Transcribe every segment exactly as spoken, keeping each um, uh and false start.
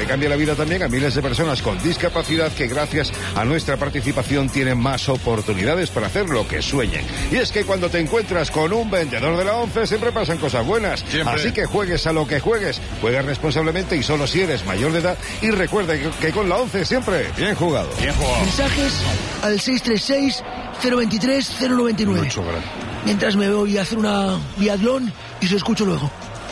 cambia la vida también a miles de personas con discapacidad que gracias a nuestra participación tienen más oportunidades para hacer lo que sueñen. Y es que cuando te encuentras con un vendedor de la ONCE siempre pasan cosas buenas. Siempre. Así que juegues a lo que juegues, juega responsablemente y solo si eres mayor de edad. Y recuerda que, que con la ONCE siempre bien jugado. Bien jugado. Mensajes al seis tres seis, cero veintitrés, cero noventa y nueve. Mientras me voy a hacer una biatlón y se escucho luego.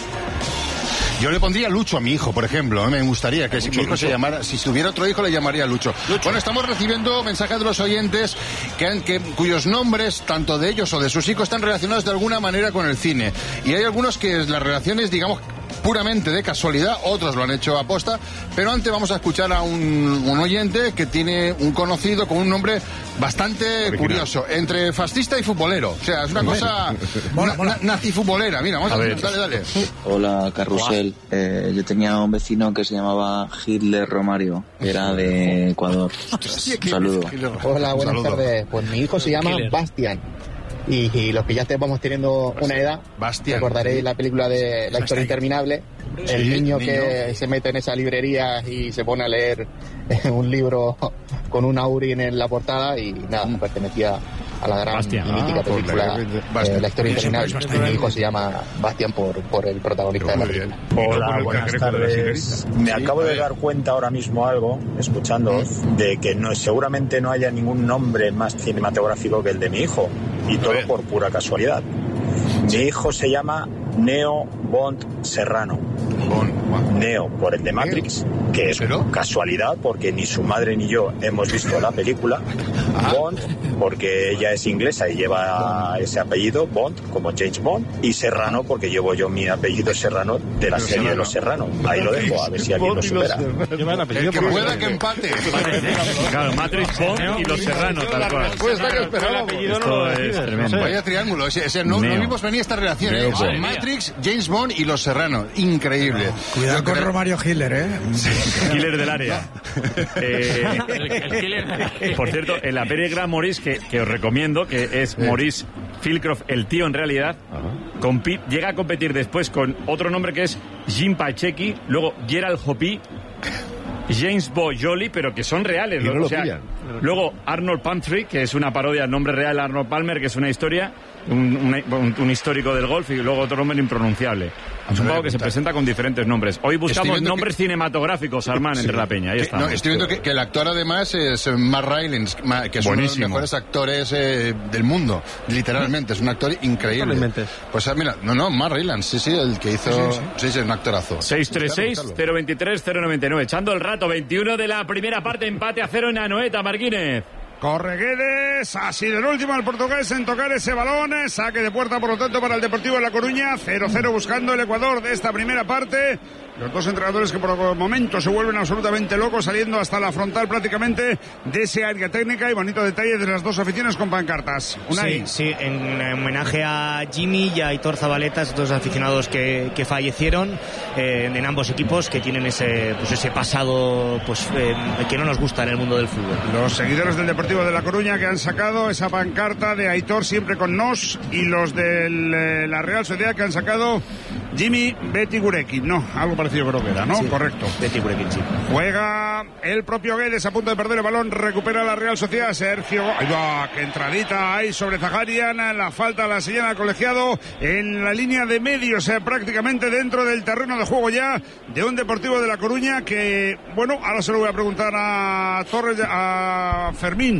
Yo le pondría Lucho a mi hijo, por ejemplo. Me gustaría que si mi hijo Lucho se llamara, si tuviera otro hijo le llamaría Lucho. Lucho. Bueno, estamos recibiendo mensajes de los oyentes que, han, que cuyos nombres, tanto de ellos o de sus hijos, están relacionados de alguna manera con el cine. Y hay algunos que las relaciones, digamos, puramente de casualidad, otros lo han hecho a posta, pero antes vamos a escuchar a un, un oyente que tiene un conocido con un nombre bastante original, curioso, entre fascista y futbolero. O sea, es una cosa na, na, nazifutbolera. Mira, vamos a, a ver, dale, dale. Hola, Carrusel. Eh, yo tenía un vecino que se llamaba Hitler Romario, era de Ecuador. Un saludo. Hola, buenas tardes. Pues mi hijo se llama Bastian. Y, y los que ya estemos teniendo una edad, Bastián. recordaréis la película de La historia interminable, el sí, niño, niño que se mete en esa librería y se pone a leer un libro con un Aurin en la portada y nada, pertenecía a la gran Bastián. y mítica ah, película la, eh, La historia interminable. Y mi hijo se llama Bastián por, por el protagonista de la película. Hola, buenas tardes. Me acabo de dar cuenta ahora mismo algo, escuchándoos, de que no, seguramente no haya ningún nombre más cinematográfico que el de mi hijo. Y todo por pura casualidad. Mi hijo se llama Neo Bond Serrano. Neo por el de Matrix, que es casualidad porque ni su madre ni yo hemos visto la película. Bond porque ella es inglesa y lleva ese apellido, Bond, como James Bond. Y Serrano porque llevo yo mi apellido Serrano de la serie de los Serranos. Ahí lo dejo, a ver si alguien lo supera. El que pueda que empate. Claro, Matrix, Bond y los Serranos, tal cual. Esto es tremendo. Vaya triángulo. O sea, no, no vimos venir esta relación. ¿eh? Matrix, James Bond y los Serranos. Increíble. Cuidado con creo... Romario Hitler, ¿eh? Killer del área. eh, el, el killer. Por cierto, en la peli Gran Maurice, que, que os recomiendo, que es Maurice Philcroft, el tío en realidad, compi- llega a competir después con otro nombre que es Jim Pacheco, luego Gerald Hopi, James Boyoli, pero que son reales. Y no o lo sea, pillan. Luego Arnold Palmer, que es una parodia al nombre real de Arnold Palmer, que es una historia, un, un, un histórico del golf, y luego otro nombre impronunciable. Es un pavo que se presenta con diferentes nombres. Hoy buscamos nombres que... cinematográficos, Armán, sí. entre la peña. Ahí está. No, estoy viendo que, que el actor además es Matt Rylance, que es Buenísimo. uno de los mejores actores eh, del mundo, literalmente. Es un actor increíble. Pues mira, no, no, Matt Rylance, sí, sí, el que hizo... Sí, sí, sí. sí, sí es un actorazo. seis tres seis, cero veintitrés, cero noventa y nueve. Echando el rato, veintiuno de la primera parte, empate a cero en Anoeta, Marquínez. Corre Guedes, ha sido el último el portugués en tocar ese balón, saque de puerta por lo tanto para el Deportivo de La Coruña, cero cero buscando el Ecuador de esta primera parte. Los dos entrenadores que por el momento se vuelven absolutamente locos, saliendo hasta la frontal prácticamente de ese área técnica, y bonito detalle de las dos aficiones con pancartas. Unai. Sí, sí, en homenaje a Jimmy y a Aitor Zabaleta, dos aficionados que, que fallecieron eh, en ambos equipos, que tienen ese, pues ese pasado pues eh, que no nos gusta en el mundo del fútbol. Los seguidores del Deportivo de La Coruña que han sacado esa pancarta de Aitor siempre con nos, y los de eh, la Real Sociedad que han sacado Jimmy Betty Gurekin. No, algo parecido creo que era, ¿no? Sí, correcto. Betty Gurekin, sí. Juega el propio Guedes a punto de perder el balón, recupera la Real Sociedad. Sergio, ahí va, que entradita ahí sobre Zaharian, la falta la señala al colegiado en la línea de medios, eh, prácticamente dentro del terreno de juego ya de un Deportivo de La Coruña que, bueno, ahora se lo voy a preguntar a Torres, a Fermín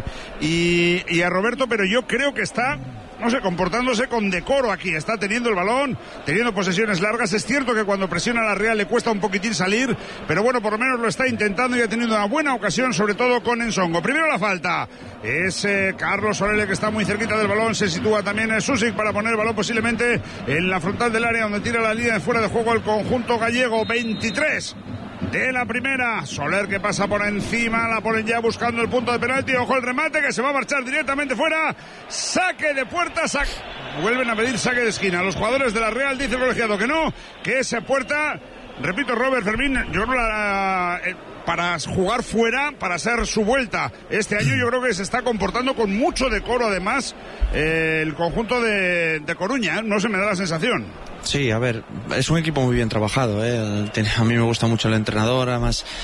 y, y a Roberto, pero yo creo que está, no sé, comportándose con decoro aquí. Está teniendo el balón, teniendo posesiones largas. Es cierto que cuando presiona a la Real le cuesta un poquitín salir, pero bueno, por lo menos lo está intentando y ha tenido una buena ocasión, sobre todo con Ensongo. Primero la falta. Es eh, Carlos Solele, que está muy cerquita del balón. Se sitúa también en Susic para poner el balón posiblemente en la frontal del área, donde tira la línea de fuera de juego el conjunto gallego. veintitrés de la primera. Soler, que pasa por encima, la ponen ya buscando el punto de penalti. Ojo el remate, que se va a marchar directamente fuera. Saque de puerta, saque. Vuelven a pedir saque de esquina. Los jugadores de la Real, dice el colegiado que no, que esa puerta, repito, Robert Fermín, yo creo la... Eh, para jugar fuera, para hacer su vuelta este año, yo creo que se está comportando con mucho decoro además eh, el conjunto de, de Coruña, ¿eh? No se me da la sensación. Sí, a ver, es un equipo muy bien trabajado, ¿eh? A mí me gusta mucho el entrenador, además